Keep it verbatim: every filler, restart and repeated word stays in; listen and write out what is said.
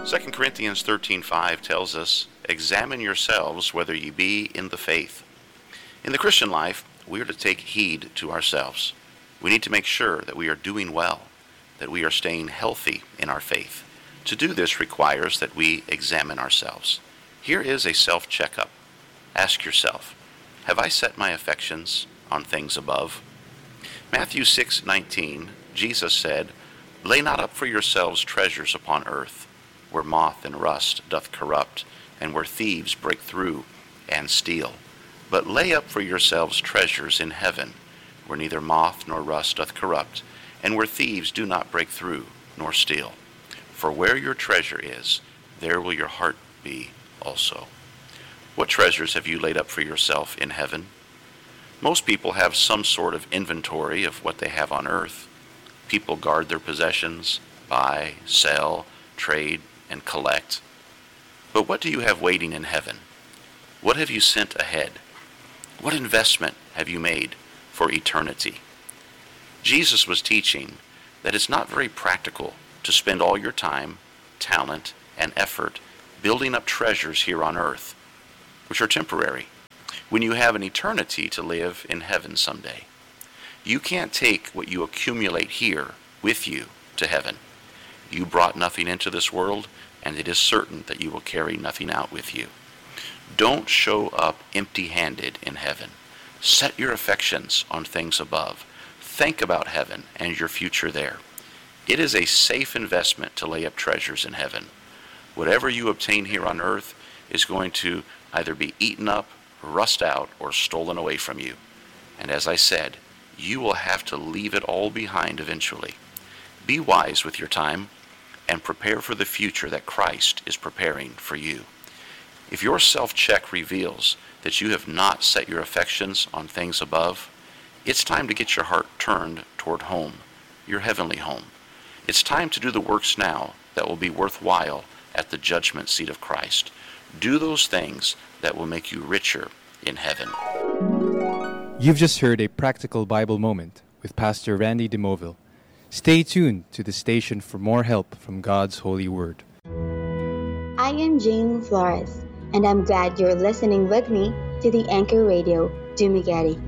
Second Corinthians thirteen five tells us, "Examine yourselves whether ye be in the faith." In the Christian life, we are to take heed to ourselves. We need to make sure that we are doing well, that we are staying healthy in our faith. To do this requires that we examine ourselves. Here is a self-checkup. Ask yourself, have I set my affections on things above? Matthew six nineteen, Jesus said, "Lay not up for yourselves treasures upon earth, where moth and rust doth corrupt, and where thieves break through and steal. But lay up for yourselves treasures in heaven, where neither moth nor rust doth corrupt, and where thieves do not break through nor steal. For where your treasure is, there will your heart be also." What treasures have you laid up for yourself in heaven? Most people have some sort of inventory of what they have on earth. People guard their possessions, buy, sell, trade, and collect. But what do you have waiting in heaven? What have you sent ahead? What investment have you made for eternity? Jesus was teaching that it's not very practical to spend all your time, talent, and effort building up treasures here on earth, which are temporary, when you have an eternity to live in heaven someday. You can't take what you accumulate here with you to heaven. You brought nothing into this world, and it is certain that you will carry nothing out with you. Don't show up empty-handed in heaven. Set your affections on things above. Think about heaven and your future there. It is a safe investment to lay up treasures in heaven. Whatever you obtain here on earth is going to either be eaten up, rust out, or stolen away from you. And as I said, you will have to leave it all behind eventually. Be wise with your time and prepare for the future that Christ is preparing for you. If your self-check reveals that you have not set your affections on things above, it's time to get your heart turned toward home, your heavenly home. It's time to do the works now that will be worthwhile at the judgment seat of Christ. Do those things that will make you richer in heaven. You've just heard a practical Bible moment with Pastor Randy DeMoville. Stay tuned to the station for more help from God's holy word. I am Jane Flores, and I'm glad you're listening with me to the Anchor Radio Dumaguete.